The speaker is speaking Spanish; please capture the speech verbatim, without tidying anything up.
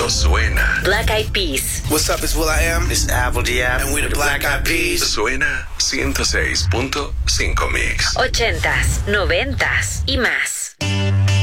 esto suena. Black Eyed Peas. What's up, it's Will I Am. It's Apple Diab. And we're the Black Eyed Peas. Suena ciento seis punto cinco Mix. Ochentas, noventas y más.